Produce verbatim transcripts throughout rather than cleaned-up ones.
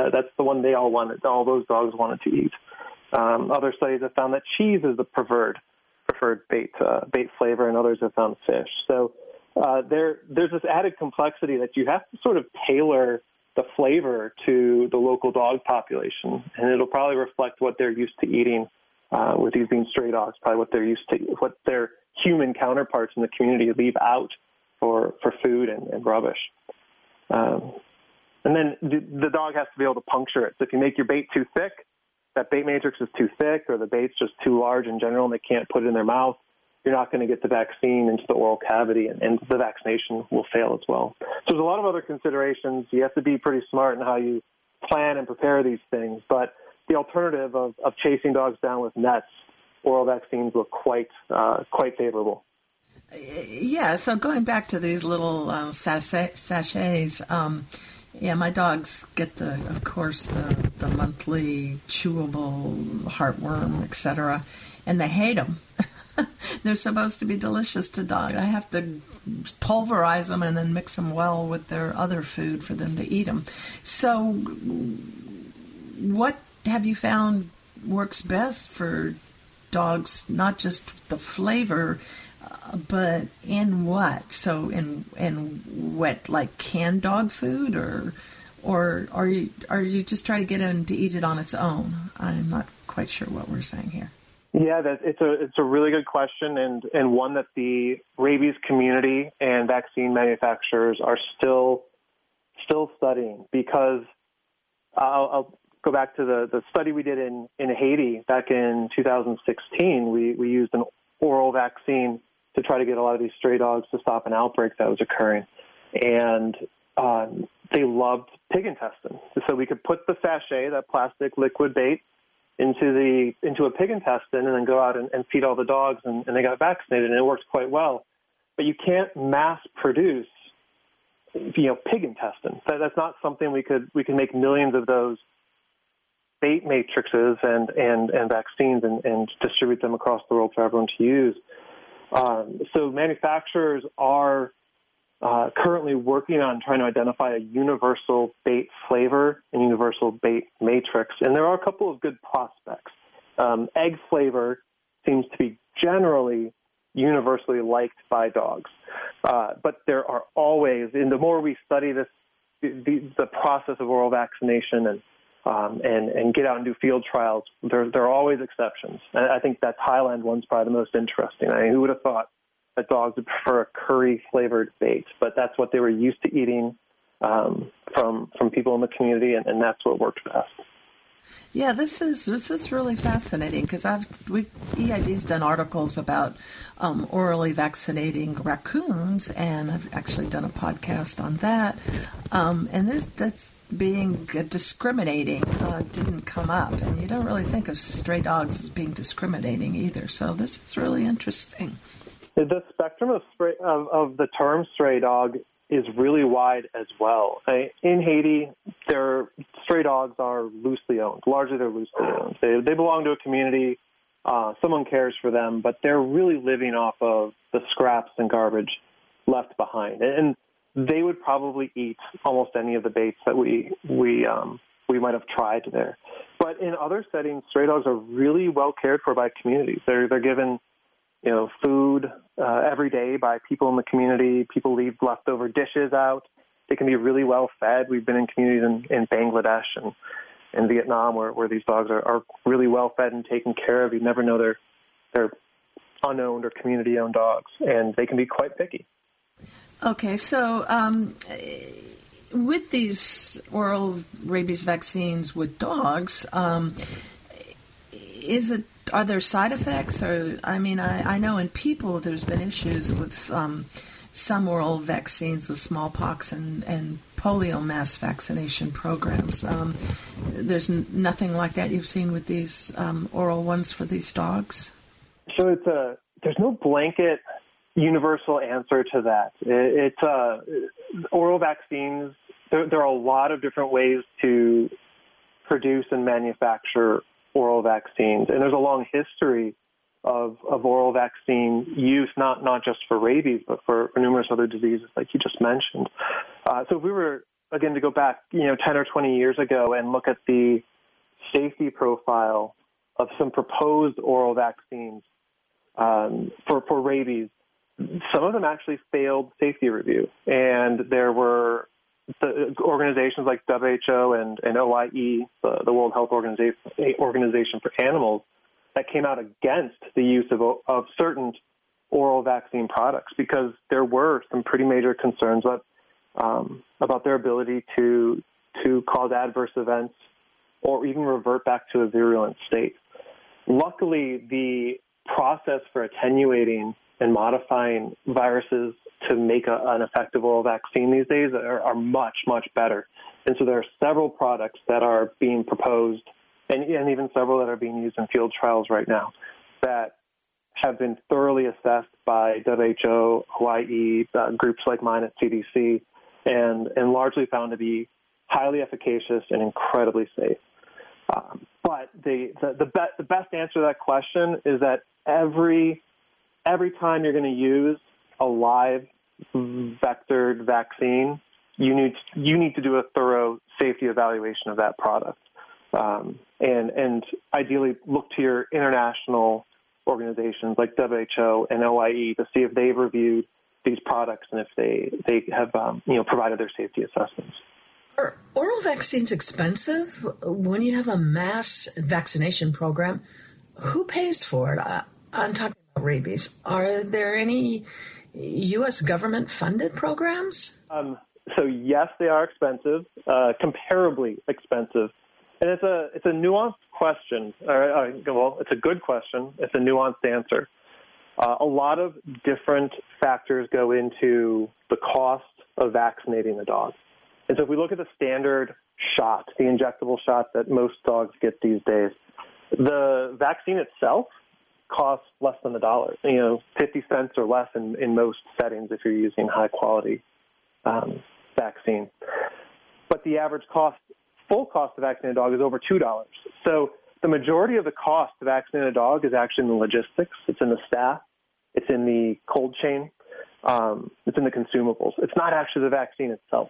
Uh, that's the one they all wanted. All those dogs wanted to eat. Um, other studies have found that cheese is the preferred preferred bait uh, bait flavor, and others have found fish. So uh, there there's this added complexity that you have to sort of tailor the flavor to the local dog population, and it'll probably reflect what they're used to eating. Uh, with these being stray dogs, probably what they're used to, what their human counterparts in the community leave out for for food and, and rubbish. Um, and then the, the dog has to be able to puncture it. So if you make your bait too thick, that bait matrix is too thick, or the bait's just too large in general, and they can't put it in their mouth, you're not going to get the vaccine into the oral cavity, and, and the vaccination will fail as well. So there's a lot of other considerations. You have to be pretty smart in how you plan and prepare these things, but the alternative of, of chasing dogs down with nets, oral vaccines look quite uh, quite favorable. Yeah, so going back to these little uh, sachet, sachets, um, yeah, my dogs get the, of course, the, the monthly chewable heartworm, et cetera, and they hate them. They're supposed to be delicious to dog. I have to pulverize them and then mix them well with their other food for them to eat them. So what have you found works best for dogs, not just the flavor, uh, but in what? So in in what, like canned dog food, or or are you are you just trying to get them to eat it on its own? I'm not quite sure what we're saying here. Yeah, that, it's a it's a really good question, and, and one that the rabies community and vaccine manufacturers are still still studying, because I'll, I'll go back to the, the study we did in, in Haiti back in two thousand sixteen. We, we used an oral vaccine to try to get a lot of these stray dogs to stop an outbreak that was occurring. And um, they loved pig intestine. So we could put the sachet, that plastic liquid bait, into the into a pig intestine and then go out and, and feed all the dogs, and, and they got vaccinated, and it worked quite well. But you can't mass produce, you know, pig intestine. That, that's not something we could we can make millions of those bait matrices and, and, and vaccines and, and distribute them across the world for everyone to use. Um, so manufacturers are uh, currently working on trying to identify a universal bait flavor and universal bait matrix. And there are a couple of good prospects. Um, egg flavor seems to be generally universally liked by dogs. Uh, but there are always, and the more we study this, the, the process of oral vaccination and Um, and, and get out and do field trials, there, there are always exceptions. And I think that Thailand one's probably the most interesting. I mean, who would have thought that dogs would prefer a curry-flavored bait? But that's what they were used to eating um, from from people in the community, and, and that's what worked best. Yeah, this is this is really fascinating, because I've we've E I D's done articles about um, orally vaccinating raccoons, and I've actually done a podcast on that. Um, and this that's being uh, discriminating uh, didn't come up, and you don't really think of stray dogs as being discriminating either. So this is really interesting. The spectrum of stray, of, of the term stray dog is really wide as well. In Haiti, their stray dogs are loosely owned. Largely, they're loosely owned. They, they belong to a community. Uh, someone cares for them, but they're really living off of the scraps and garbage left behind. And they would probably eat almost any of the baits that we we um, we might have tried there. But in other settings, stray dogs are really well cared for by communities. They're they're given, you know, food uh, every day by people in the community. People leave leftover dishes out. They can be really well fed. We've been in communities in, in Bangladesh and in Vietnam where, where these dogs are, are really well fed and taken care of. You never know they're they're unowned or community owned dogs, and they can be quite picky. Okay, so um, with these oral rabies vaccines with dogs, um, is it are there side effects? Or I mean, I, I know in people there's been issues with um, some oral vaccines with smallpox and, and polio mass vaccination programs. Um, there's n- nothing like that you've seen with these um, oral ones for these dogs? So it's a there's no blanket universal answer to that. It, it's uh, oral vaccines. There, there are a lot of different ways to produce and manufacture oral vaccines, and there's a long history of, of oral vaccine use, not not just for rabies, but for, for numerous other diseases, like you just mentioned. Uh, so if we were again, to go back, you know, ten or twenty years ago and look at the safety profile of some proposed oral vaccines um, for, for rabies, some of them actually failed safety review. And there were the organizations like W H O and, and O I E, the, the World Health Organization, Organization for Animals, that came out against the use of, of certain oral vaccine products because there were some pretty major concerns about, um, about their ability to to cause adverse events or even revert back to a virulent state. Luckily, the process for attenuating and modifying viruses to make a, an effective oral vaccine these days are, are much, much better. And so there are several products that are being proposed and, and even several that are being used in field trials right now that have been thoroughly assessed by W H O, O I E, uh, groups like mine at C D C, and, and largely found to be highly efficacious and incredibly safe. Um, but the, the, the, be- the best answer to that question is that every every time you're going to use a live vectored vaccine, you need you need to do a thorough safety evaluation of that product, um, and and ideally look to your international organizations like W H O and O I E to see if they've reviewed these products and if they they have um, you know provided their safety assessments. Are oral vaccines expensive? When you have a mass vaccination program, who pays for it? I, I'm talking about rabies. Are there any U S government-funded programs? Um, so yes, they are expensive, uh, comparably expensive, and it's a it's a nuanced question. Or, uh, well, it's a good question. It's a nuanced answer. Uh, a lot of different factors go into the cost of vaccinating the dog. And so if we look at the standard shot, the injectable shot that most dogs get these days, the vaccine itself costs less than a dollar, you know, fifty cents or less in, in most settings if you're using high-quality um, vaccine. But the average cost, full cost to vaccinate a dog is over two dollars. So the majority of the cost to vaccinate a dog is actually in the logistics. It's in the staff. It's in the cold chain. Um, it's in the consumables. It's not actually the vaccine itself.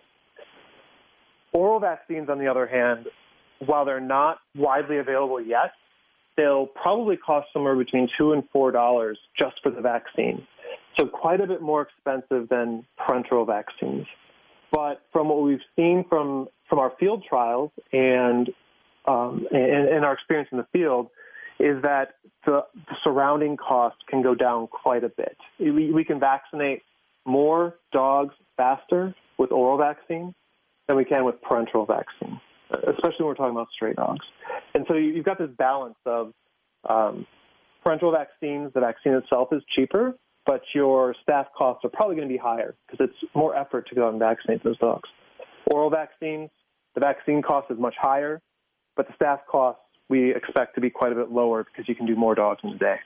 Oral vaccines, on the other hand, while they're not widely available yet, they'll probably cost somewhere between two and four dollars just for the vaccine. So quite a bit more expensive than parenteral vaccines. But from what we've seen from, from our field trials and, um, and and our experience in the field is that the, the surrounding costs can go down quite a bit. We, we can vaccinate more dogs faster with oral vaccine than we can with parenteral vaccine, especially when we're talking about stray dogs. And so you've got this balance of um, parenteral vaccines, the vaccine itself is cheaper, but your staff costs are probably going to be higher because it's more effort to go out and vaccinate those dogs. Oral vaccines, the vaccine cost is much higher, but the staff costs we expect to be quite a bit lower because you can do more dogs in a day.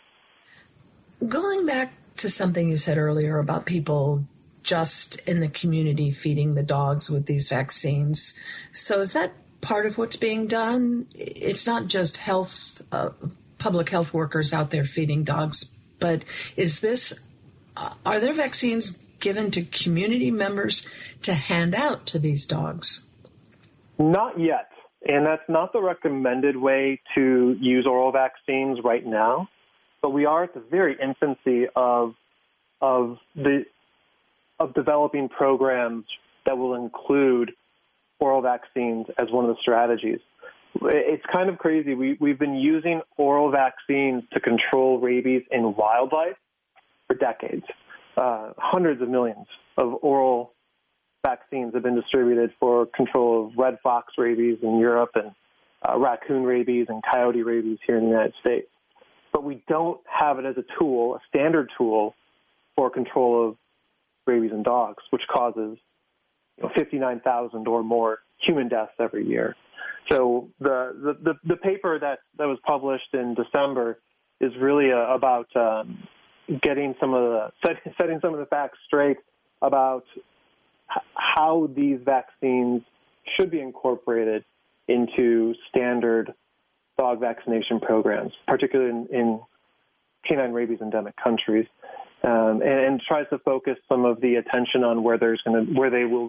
Going back to something you said earlier about people just in the community feeding the dogs with these vaccines. So is that part of what's being done? It's not just health, uh, public health workers out there feeding dogs, but is this, uh, are there vaccines given to community members to hand out to these dogs? Not yet. And that's not the recommended way to use oral vaccines right now. But we are at the very infancy of of the of developing programs that will include oral vaccines as one of the strategies. It's kind of crazy. We, we've been using oral vaccines to control rabies in wildlife for decades. Uh, hundreds of millions of oral vaccines have been distributed for control of red fox rabies in Europe and uh, raccoon rabies and coyote rabies here in the United States. But we don't have it as a tool, a standard tool, for control of rabies in dogs, which causes you know, fifty-nine thousand or more human deaths every year. So the, the, the, the paper that, that was published in December is really uh, about um, getting some of the set, setting some of the facts straight about h- how these vaccines should be incorporated into standard dog vaccination programs, particularly in, in canine rabies endemic countries, um, and, and tries to focus some of the attention on where there's going to where they will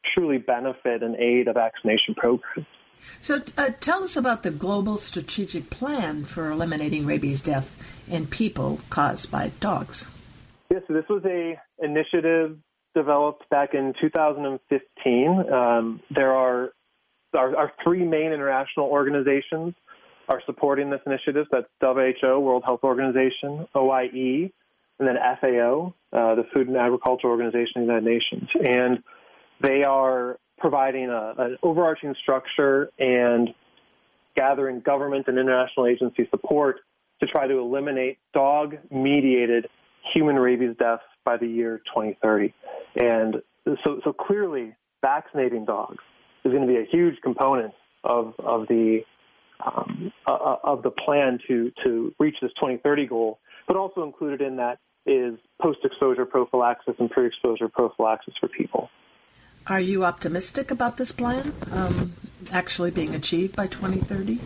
truly benefit and aid a vaccination program. So uh, tell us about the global strategic plan for eliminating rabies death in people caused by dogs. Yes, so this was a initiative developed back in two thousand fifteen. Um, there are our, our three main international organizations are supporting this initiative. That's W H O, World Health Organization, O I E, and then F A O, uh, the Food and Agriculture Organization of the United Nations. And they are providing a, an overarching structure and gathering government and international agency support to try to eliminate dog-mediated human rabies deaths by the year twenty thirty. And so, so clearly, vaccinating dogs is going to be a huge component of of the um, uh, of the plan to to reach this twenty thirty goal. But also included in that is post-exposure prophylaxis and pre-exposure prophylaxis for people. Are you optimistic about this plan um, actually being achieved by twenty thirty?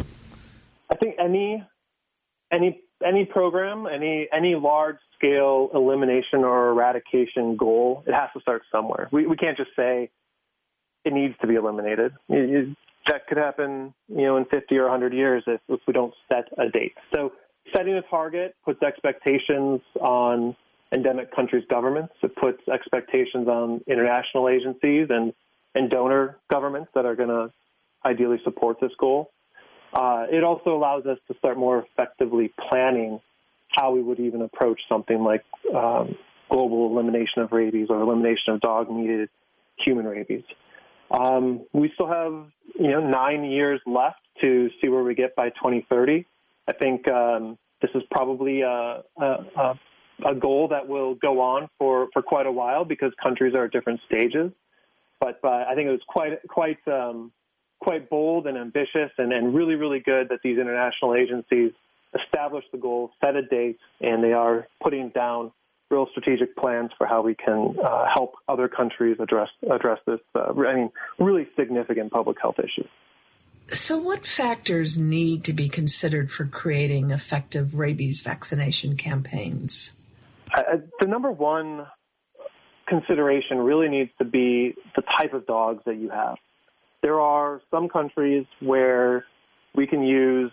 I think any any any program, any any large-scale elimination or eradication goal, it has to start somewhere. We we can't just say it needs to be eliminated. It, it, that could happen, you know, in fifty or one hundred years if, if we don't set a date. So setting a target puts expectations on endemic countries' governments. It puts expectations on international agencies and, and donor governments that are going to ideally support this goal. Uh, it also allows us to start more effectively planning how we would even approach something like um, global elimination of rabies or elimination of dog-mediated human rabies. Um, we still have, you know, nine years left to see where we get by twenty thirty. I think um, this is probably a, a, a goal that will go on for, for quite a while because countries are at different stages. But uh, I think it was quite quite um, quite bold and ambitious and, and really, really good that these international agencies established the goal, set a date, and they are putting down real strategic plans for how we can uh, help other countries address address this, uh, I mean, really significant public health issue. So what factors need to be considered for creating effective rabies vaccination campaigns? Uh, the number one consideration really needs to be the type of dogs that you have. There are some countries where we can use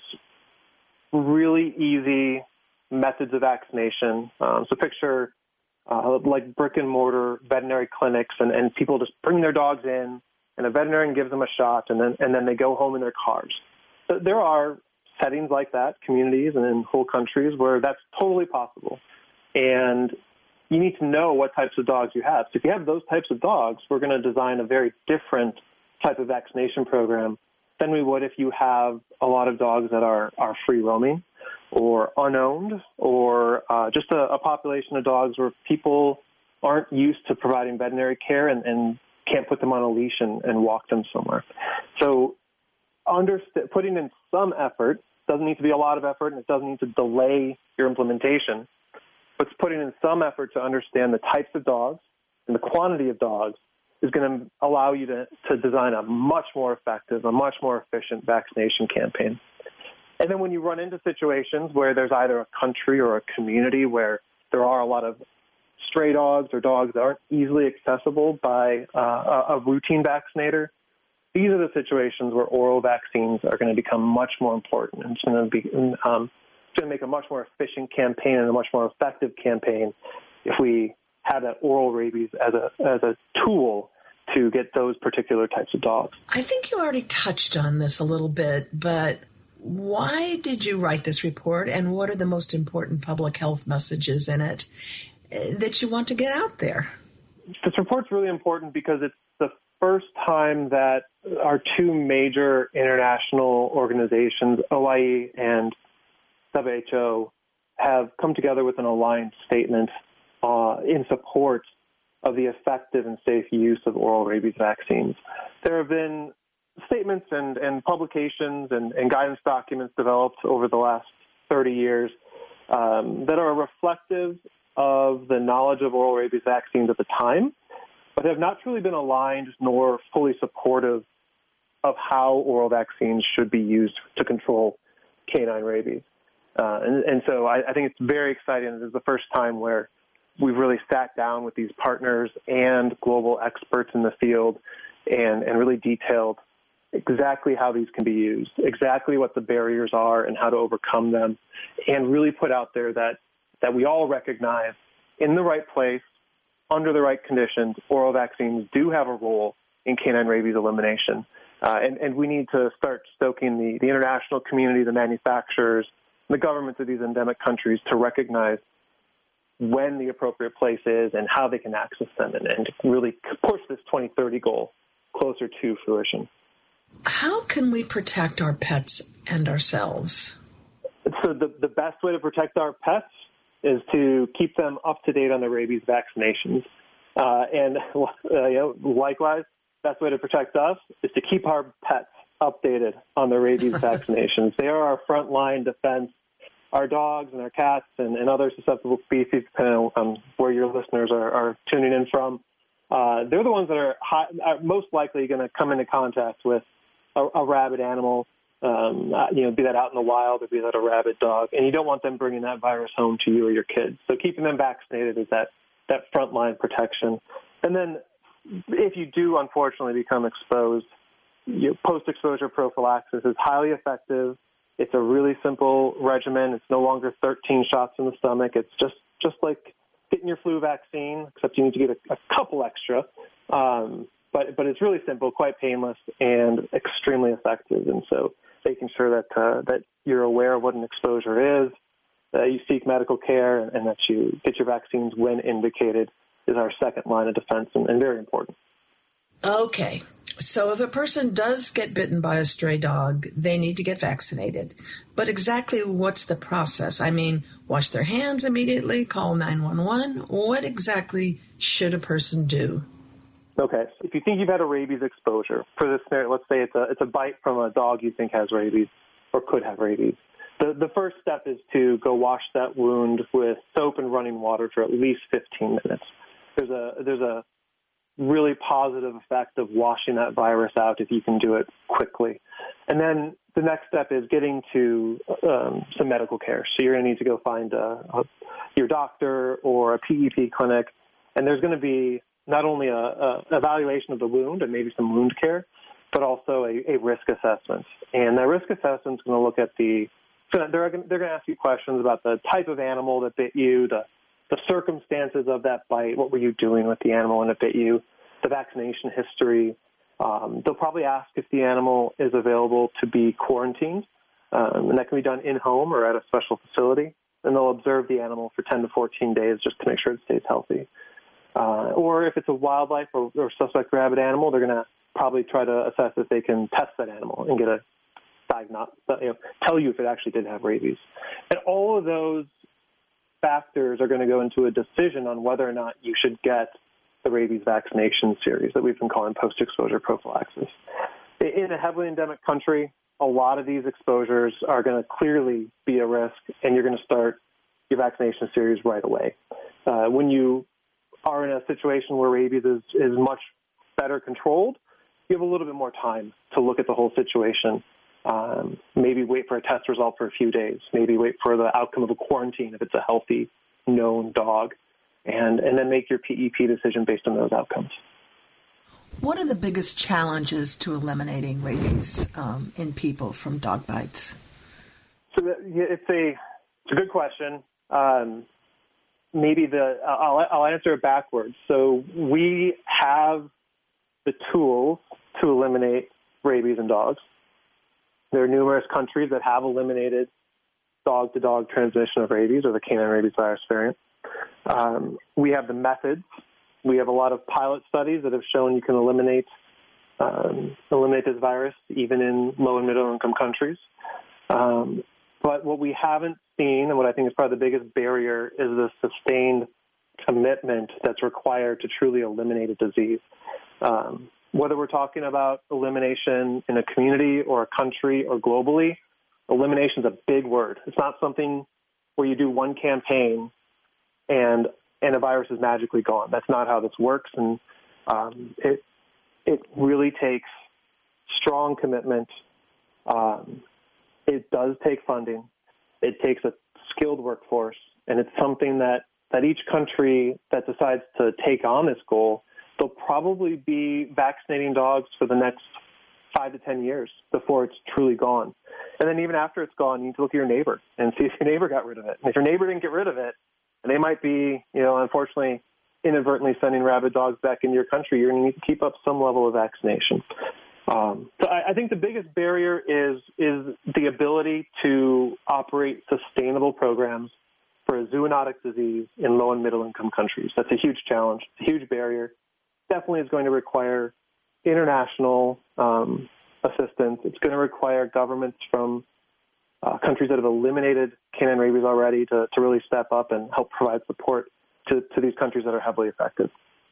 really easy methods of vaccination. Um, so picture uh, like brick and mortar veterinary clinics, and, and people just bring their dogs in, and a veterinarian gives them a shot, and then and then they go home in their cars. So there are settings like that, communities and in whole countries where that's totally possible. And you need to know what types of dogs you have. So if you have those types of dogs, we're going to design a very different type of vaccination program than we would if you have a lot of dogs that are, are free roaming or unowned, or uh, just a, a population of dogs where people aren't used to providing veterinary care and, and can't put them on a leash and, and walk them somewhere. So underst- putting in some effort, doesn't need to be a lot of effort, and it doesn't need to delay your implementation, but putting in some effort to understand the types of dogs and the quantity of dogs is going to allow you to, to design a much more effective, a much more efficient vaccination campaign. And then when you run into situations where there's either a country or a community where there are a lot of stray dogs or dogs that aren't easily accessible by uh, a, a routine vaccinator, these are the situations where oral vaccines are going to become much more important. And it's going to be um, it's going to make a much more efficient campaign and a much more effective campaign if we have that oral rabies as a as a tool to get those particular types of dogs. I think you already touched on this a little bit, but why did you write this report, and what are the most important public health messages in it that you want to get out there? This report's really important because it's the first time that our two major international organizations, O I E and W H O, have come together with an aligned statement uh, in support of the effective and safe use of oral rabies vaccines. There have been statements and, and publications and, and guidance documents developed over the last thirty years um, that are reflective of the knowledge of oral rabies vaccines at the time, but have not truly been aligned nor fully supportive of how oral vaccines should be used to control canine rabies. Uh, and, and so I, I think it's very exciting. This is the first time where we've really sat down with these partners and global experts in the field and, and really detailed exactly how these can be used, exactly what the barriers are and how to overcome them, and really put out there that, that we all recognize in the right place, under the right conditions, oral vaccines do have a role in canine rabies elimination. Uh, and, and we need to start stoking the, the international community, the manufacturers, the governments of these endemic countries to recognize when the appropriate place is and how they can access them and, and really push this twenty thirty goal closer to fruition. How can we protect our pets and ourselves? So the, the best way to protect our pets is to keep them up to date on their rabies vaccinations. Uh, and uh, you know, likewise, best way to protect us is to keep our pets updated on their rabies vaccinations. They are our frontline defense. Our dogs and our cats and, and other susceptible species, depending on where your listeners are, are tuning in from, uh, they're the ones that are, high, are most likely going to come into contact with a, a rabid animal, um, you know, be that out in the wild or be that a rabid dog. And you don't want them bringing that virus home to you or your kids. So keeping them vaccinated is that, that frontline protection. And then if you do, unfortunately, become exposed, you, post-exposure prophylaxis is highly effective. It's a really simple regimen. It's no longer thirteen shots in the stomach. It's just, just like getting your flu vaccine, except you need to get a, a couple extra. Um, but, but it's really simple, quite painless, and extremely effective. And so making sure that uh, that you're aware of what an exposure is, that you seek medical care, and, and that you get your vaccines when indicated is our second line of defense, and, and very important. Okay. So if a person does get bitten by a stray dog, they need to get vaccinated. But exactly what's the process? I mean, wash their hands immediately, call nine one one. What exactly should a person do? Okay. So if you think you've had a rabies exposure, for this scenario, let's say it's a, it's a bite from a dog you think has rabies or could have rabies. The, the first step is to go wash that wound with soap and running water for at least fifteen minutes. There's a, there's a, really positive effect of washing that virus out if you can do it quickly. And then the next step is getting to um, some medical care. So you're going to need to go find a, a, your doctor or a P E P clinic, and there's going to be not only a, a evaluation of the wound and maybe some wound care, but also a, a risk assessment. And that risk assessment is going to look at the, so they're going, they're going to ask you questions about the type of animal that bit you, the the circumstances of that bite, what were you doing with the animal when it bit you, the vaccination history. Um, they'll probably ask if the animal is available to be quarantined, um, and that can be done in-home or at a special facility. And they'll observe the animal for ten to fourteen days just to make sure it stays healthy. Uh, or if it's a wildlife or, or suspect rabid animal, they're going to probably try to assess if they can test that animal and get a diagnostic, you know, tell you if it actually did have rabies. And all of those factors are going to go into a decision on whether or not you should get the rabies vaccination series that we've been calling post-exposure prophylaxis. In a heavily endemic country, a lot of these exposures are going to clearly be a risk, and you're going to start your vaccination series right away. Uh, when you are in a situation where rabies is, is much better controlled, you have a little bit more time to look at the whole situation. Um, maybe wait for a test result for a few days. Maybe wait for the outcome of a quarantine if it's a healthy, known dog, and, and then make your P E P decision based on those outcomes. What are the biggest challenges to eliminating rabies um, in people from dog bites? So that, it's a it's a good question. Um, maybe the I'll, I'll answer it backwards. So we have the tools to eliminate rabies in dogs. There are numerous countries that have eliminated dog-to-dog transmission of rabies or the canine rabies virus variant. Um, we have the methods. We have a lot of pilot studies that have shown you can eliminate um, eliminate this virus even in low and middle income countries. Um, but what we haven't seen, and what I think is probably the biggest barrier, is the sustained commitment that's required to truly eliminate a disease. Um, Whether we're talking about elimination in a community or a country or globally, elimination is a big word. It's not something where you do one campaign and and a virus is magically gone. That's not how this works, and um, it it really takes strong commitment. Um, it does take funding. It takes a skilled workforce, and it's something that that each country that decides to take on this goal, they'll probably be vaccinating dogs for the next five to ten years before it's truly gone. And then even after it's gone, you need to look at your neighbor and see if your neighbor got rid of it. And if your neighbor didn't get rid of it, and they might be, you know, unfortunately, inadvertently sending rabid dogs back into your country, you're going to need to keep up some level of vaccination. Um, so I, I think the biggest barrier is is the ability to operate sustainable programs for a zoonotic disease in low and middle income countries. That's a huge challenge. It's a huge barrier. Definitely is going to require international um, assistance. It's going to require governments from uh, countries that have eliminated canine rabies already to, to really step up and help provide support to, to these countries that are heavily affected.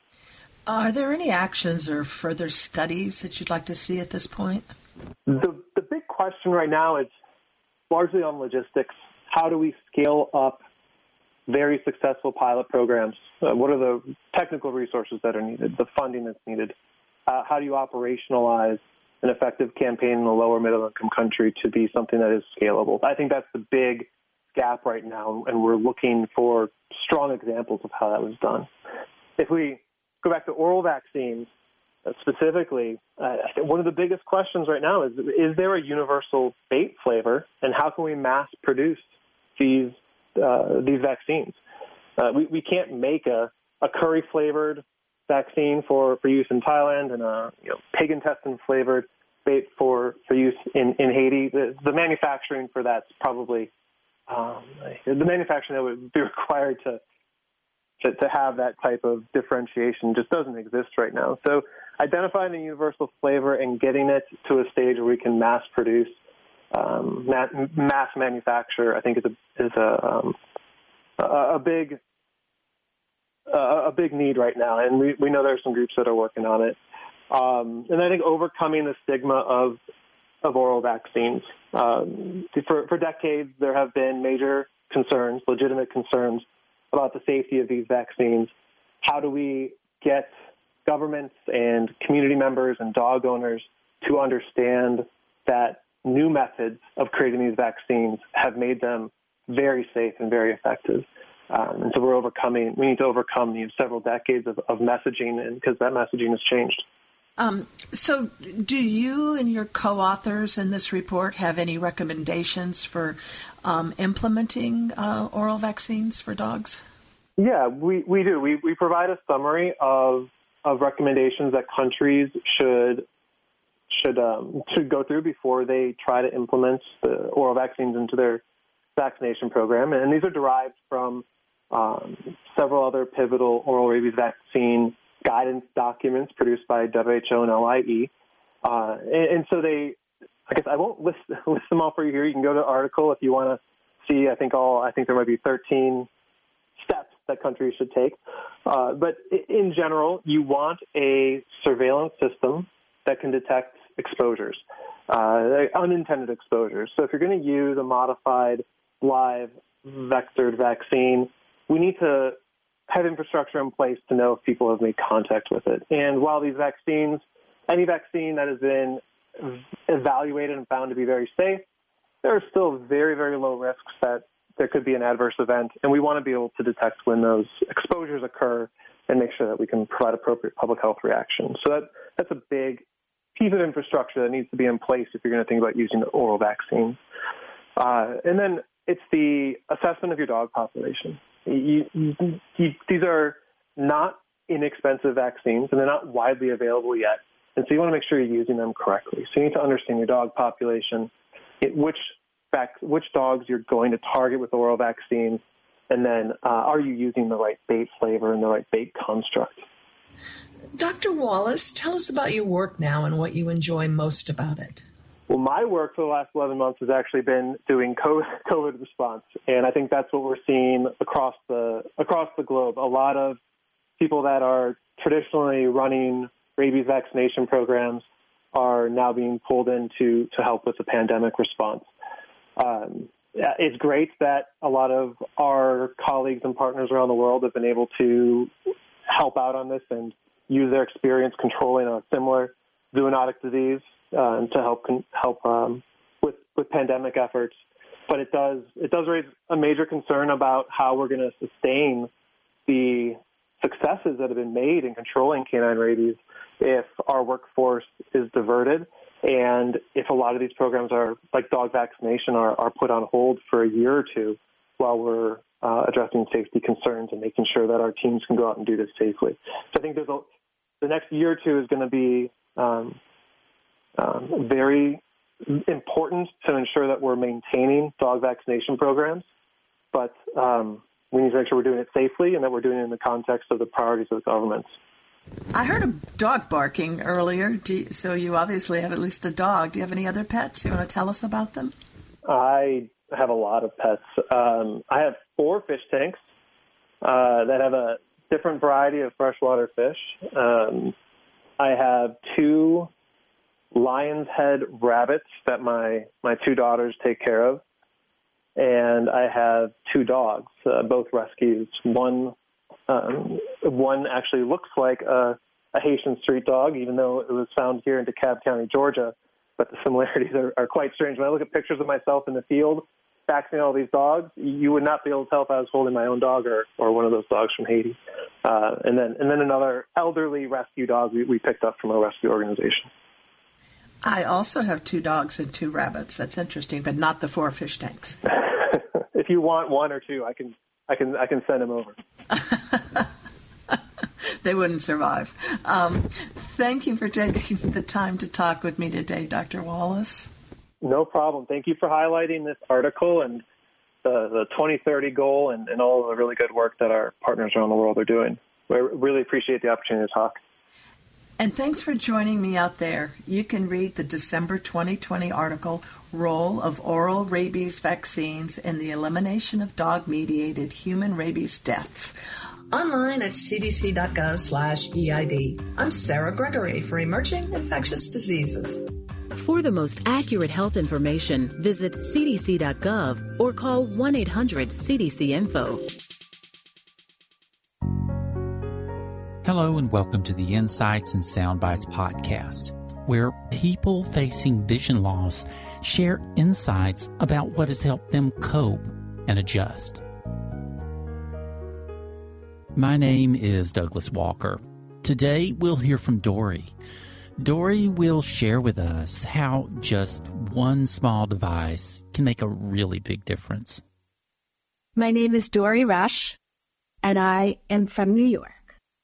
Are there any actions or further studies that you'd like to see at this point? The, the big question right now is largely on logistics. How do we scale up very successful pilot programs? Uh, what are the technical resources that are needed, the funding that's needed? Uh, how do you operationalize an effective campaign in a lower middle income country to be something that is scalable? I think that's the big gap right now, and we're looking for strong examples of how that was done. If we go back to oral vaccines uh, specifically, uh, I think one of the biggest questions right now is, is there a universal bait flavor, and how can we mass produce these uh, these vaccines? Uh, we, we can't make a, a curry-flavored vaccine for, for use in Thailand and a you know, pig intestine-flavored bait for, for use in, in Haiti. The, the manufacturing for that's probably um, the manufacturing that would be required to, to to have that type of differentiation just doesn't exist right now. So identifying the universal flavor and getting it to a stage where we can mass produce, um, mass, mass manufacture, I think is a is a um, a, a big uh, a big need right now, and we, we know there are some groups that are working on it. Um, and I think overcoming the stigma of of oral vaccines. Um, for, for decades, there have been major concerns, legitimate concerns, about the safety of these vaccines. How do we get governments and community members and dog owners to understand that new methods of creating these vaccines have made them very safe and very effective? Um, and so we're overcoming, we need to overcome these several decades of, of messaging, and because that messaging has changed. Um, so do you and your co-authors in this report have any recommendations for um, implementing uh, oral vaccines for dogs? Yeah, we, we do. We, we provide a summary of of recommendations that countries should should um, should go through before they try to implement the oral vaccines into their vaccination program. And these are derived from um, several other pivotal oral rabies vaccine guidance documents produced by W H O and L I E. Uh, and, and so they, I guess I won't list list them all for you here. You can go to the article if you want to see. I think all, I think there might be thirteen steps that countries should take. Uh, but in general, you want a surveillance system that can detect exposures, uh, unintended exposures. So if you're going to use a modified live vectored vaccine, we need to have infrastructure in place to know if people have made contact with it. And while these vaccines, any vaccine that has been evaluated and found to be very safe, there are still very, very low risks that there could be an adverse event. And we want to be able to detect when those exposures occur and make sure that we can provide appropriate public health reaction. So that, that's a big piece of infrastructure that needs to be in place if you're going to think about using the oral vaccine. Uh, and then it's the assessment of your dog population. You, you, you, these are not inexpensive vaccines, and they're not widely available yet. And so you want to make sure you're using them correctly. So you need to understand your dog population, it, which vac- which dogs you're going to target with oral vaccines, and then uh, are you using the right bait flavor and the right bait construct. Doctor Wallace, tell us about your work now and what you enjoy most about it. Well, my work for the last eleven months has actually been doing COVID response, and I think that's what we're seeing across the across the globe. A lot of people that are traditionally running rabies vaccination programs are now being pulled in to, to help with the pandemic response. Um, it's great that a lot of our colleagues and partners around the world have been able to help out on this and use their experience controlling a similar zoonotic disease Uh, to help help um, with with pandemic efforts, but it does it does raise a major concern about how we're going to sustain the successes that have been made in controlling canine rabies if our workforce is diverted and if a lot of these programs are, like dog vaccination, are, are put on hold for a year or two while we're uh, addressing safety concerns and making sure that our teams can go out and do this safely. So I think there's a, the next year or two is going to be um, um, very important to ensure that we're maintaining dog vaccination programs, but um, we need to make sure we're doing it safely and that we're doing it in the context of the priorities of the government. I heard a dog barking earlier, Do you, so you obviously have at least a dog. Do you have any other pets? You want to tell us about them? I have a lot of pets. Um, I have four fish tanks uh, that have a different variety of freshwater fish. Um, I have two lion's head rabbits that my, my two daughters take care of. And I have two dogs, uh, both rescues. One um, one actually looks like a, a Haitian street dog, even though it was found here in DeKalb County, Georgia. But the similarities are, are quite strange. When I look at pictures of myself in the field vaccinating all these dogs, you would not be able to tell if I was holding my own dog or, or one of those dogs from Haiti. Uh, and then and then another elderly rescue dog we, we picked up from a rescue organization. I also have two dogs and two rabbits. That's interesting, but not the four fish tanks. If you want one or two, I can I can I can send them over. They wouldn't survive. Um, thank you for taking the time to talk with me today, Doctor Wallace. No problem. Thank you for highlighting this article and the, the twenty thirty goal and, and all of the really good work that our partners around the world are doing. We really appreciate the opportunity to talk. And thanks for joining me out there. You can read the December twenty twenty article, Role of Oral Rabies Vaccines in the Elimination of Dog-Mediated Human Rabies Deaths, online at cdc.gov slash EID. I'm Sarah Gregory for Emerging Infectious Diseases. For the most accurate health information, visit c d c dot gov or call one eight hundred C D C info. Hello and welcome to the Insights and Soundbites podcast, where people facing vision loss share insights about what has helped them cope and adjust. My name is Douglas Walker. Today we'll hear from Dory. Dory will share with us how just one small device can make a really big difference. My name is Dory Rush, and I am from New York.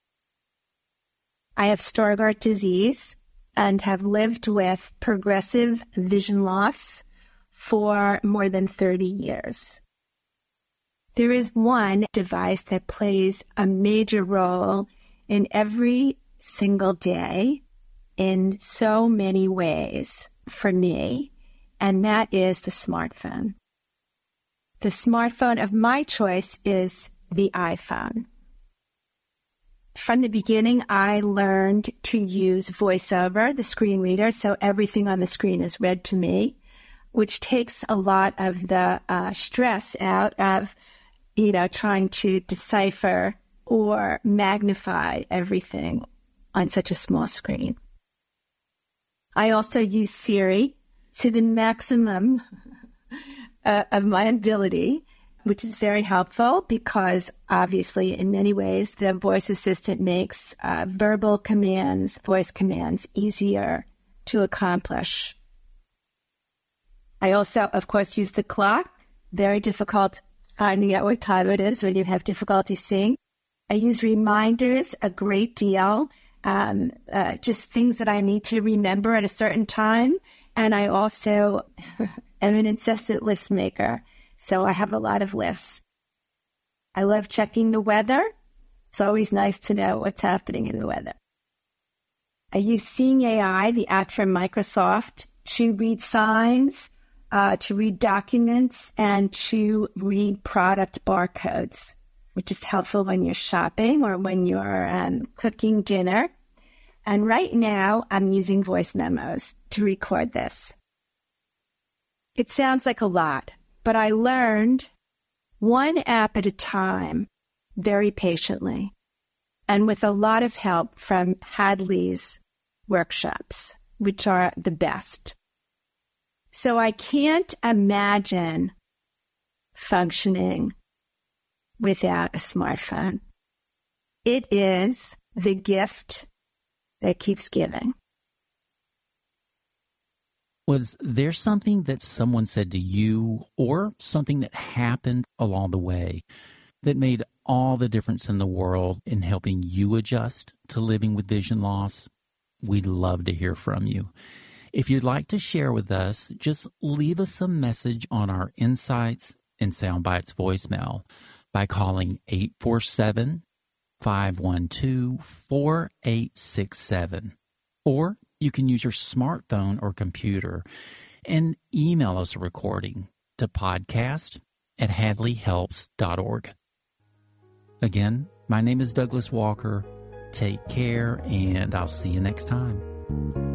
I have Stargardt disease and have lived with progressive vision loss for more than thirty years. There is one device that plays a major role in every single day in so many ways for me, and that is the smartphone. The smartphone of my choice is the iPhone. From the beginning, I learned to use VoiceOver, the screen reader, so everything on the screen is read to me, which takes a lot of the uh, stress out of, you know, trying to decipher or magnify everything on such a small screen. I also use Siri to the maximum uh, of my ability, which is very helpful because obviously in many ways the voice assistant makes uh, verbal commands, voice commands easier to accomplish. I also, of course, use the clock. Very difficult finding out what time it is when you have difficulty seeing. I use reminders a great deal, um, uh, just things that I need to remember at a certain time. And I also am an incessant list maker. So I have a lot of lists. I love checking the weather. It's always nice to know what's happening in the weather. I use Seeing A I, the app from Microsoft, to read signs, uh, to read documents, and to read product barcodes, which is helpful when you're shopping or when you're um, cooking dinner. And right now, I'm using voice memos to record this. It sounds like a lot. But I learned one app at a time very patiently and with a lot of help from Hadley's workshops, which are the best. So I can't imagine functioning without a smartphone. it is the gift that keeps giving. Was there something that someone said to you or something that happened along the way that made all the difference in the world in helping you adjust to living with vision loss? We'd love to hear from you. If you'd like to share with us, just leave us a message on our Insights and Soundbites voicemail by calling eight four seven, five one two, four eight six seven. Or you can use your smartphone or computer and email us a recording to podcast at hadley helps dot org. Again, my name is Douglas Walker. Take care, and I'll see you next time.